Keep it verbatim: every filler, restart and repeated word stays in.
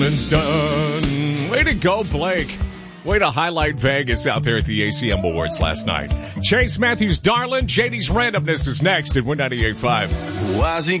It's done. Way to go, Blake. Way to highlight Vegas out there at the A C M Awards last night. Chase Matthews, Darlin', J D's Randomness is next at one ninety-eight point five.